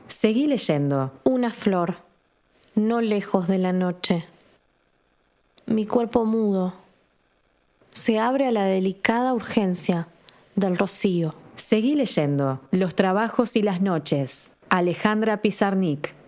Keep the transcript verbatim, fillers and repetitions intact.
Seguí leyendo. Una flor, no lejos de la noche. Mi cuerpo mudo se abre a la delicada urgencia del rocío. Seguí leyendo. Los trabajos y las noches. Alejandra Pizarnik.